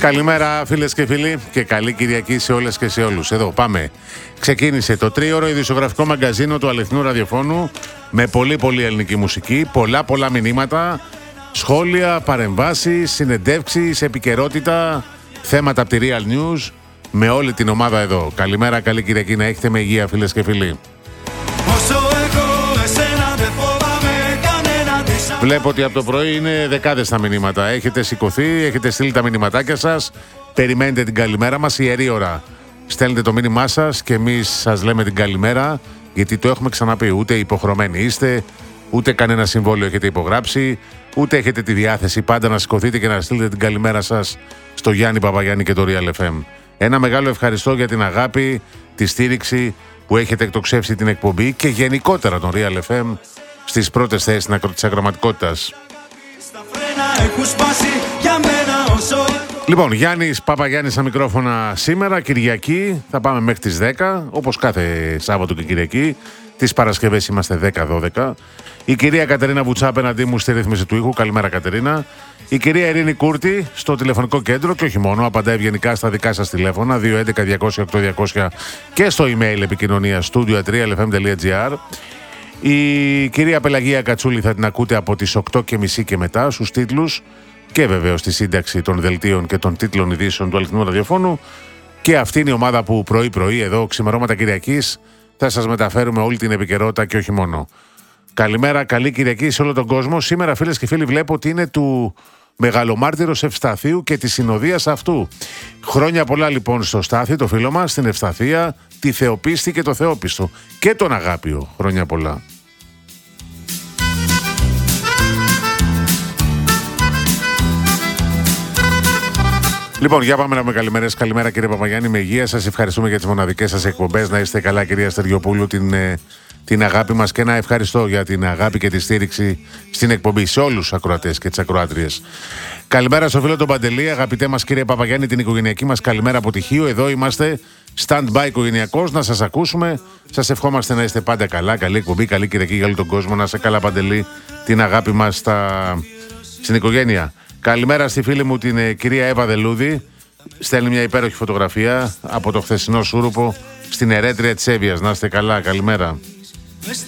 Καλημέρα φίλες και φίλοι και καλή Κυριακή σε όλες και σε όλους. Εδώ πάμε. Ξεκίνησε το 3ωρο ειδησιογραφικό μαγκαζίνο του αληθινού ραδιοφώνου με πολύ ελληνική μουσική, πολλά μηνύματα, σχόλια, παρεμβάσεις, συνεντεύξεις, επικαιρότητα, θέματα από τη Real News με όλη την ομάδα εδώ. Καλημέρα, καλή Κυριακή να έχετε με υγεία φίλες και φίλοι. Βλέπω ότι από το πρωί είναι δεκάδες τα μηνύματα. Έχετε σηκωθεί, έχετε στείλει τα μηνυματάκια σας. Περιμένετε την καλημέρα μας, ιερή ώρα. Στέλνετε το μήνυμά σας και εμείς σας λέμε την καλημέρα, γιατί το έχουμε ξαναπεί. Ούτε υποχρεωμένοι είστε, ούτε κανένα συμβόλαιο έχετε υπογράψει, ούτε έχετε τη διάθεση πάντα να σηκωθείτε και να στείλετε την καλημέρα σας στο Γιάννη Παπαγιάννη και το Real FM. Ένα μεγάλο ευχαριστώ για την αγάπη, τη στήριξη που έχετε εκτοξεύσει την εκπομπή και γενικότερα τον Real FM στις πρώτες θέσεις της αγραμματικότητας. Λοιπόν, Γιάννης Παπαγιάννης στα μικρόφωνα σήμερα, Κυριακή, θα πάμε μέχρι τις 10, όπως κάθε Σάββατο και Κυριακή. Τις Παρασκευές είμαστε 10-12. Η κυρία Κατερίνα Βουτσά απέναντί μου στη ρύθμιση του ήχου. Καλημέρα, Κατερίνα. Η κυρία Ειρήνη Κούρτη στο τηλεφωνικό κέντρο και όχι μόνο, απαντάει ευγενικά στα δικά σας τηλέφωνα 211-200-8200 και στο email επικοινωνία studio@realfm.gr. Η κυρία Πελαγία Κατσούλη θα την ακούτε από τις 8:30 και μετά στους τίτλους και βεβαίως στη σύνταξη των δελτίων και των τίτλων ειδήσεων του αληθινού ραδιοφώνου. Και αυτή είναι η ομάδα που πρωί-πρωί εδώ, ξημερώματα Κυριακής, θα σας μεταφέρουμε όλη την επικαιρότητα και όχι μόνο. Καλημέρα, καλή Κυριακή σε όλο τον κόσμο. Σήμερα, φίλες και φίλοι, βλέπω ότι είναι του Μεγαλομάρτυρος Ευσταθίου και της συνοδείας αυτού. Χρόνια πολλά λοιπόν στο Στάθη, το φίλο μας, στην Ευσταθία, τη Θεοπίστη και το Θεόπιστο και τον Αγάπιο. Χρόνια πολλά. Λοιπόν, για πάμε να με καλημέρες. Καλημέρα κύριε Παπαγιάννη, με υγεία σας. Ευχαριστούμε για τις μοναδικές σας εκπομπές. Να είστε καλά κυρία Στεριοπούλου, την αγάπη μας, και ένα ευχαριστώ για την αγάπη και τη στήριξη στην εκπομπή σε όλους τους ακροατές και τις ακροάτριες. Καλημέρα στο φίλο τον Παντελή, αγαπητέ μας κύριε Παπαγιάννη, την οικογενειακή μας καλημέρα από τυχείο. Εδώ είμαστε, stand-by οικογενειακός, να σας ακούσουμε. Σας ευχόμαστε να είστε πάντα καλά, καλή εκπομπή, καλή Κυριακή για όλο τον κόσμο. Να είστε καλά, Παντελή, την αγάπη μας στην οικογένεια. Καλημέρα στη φίλη μου την κυρία Εύα Δελούδη. Στέλνει μια υπέροχη φωτογραφία από το χθεσινό σούρουπο στην ερέτρια της Εύβοιας. Να είστε καλά, καλημέρα.